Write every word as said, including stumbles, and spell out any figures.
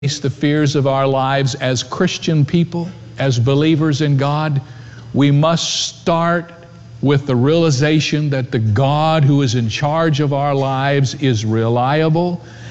the fears of our lives as Christian people, as believers in God, we must start with the realization that the God who is in charge of our lives is reliable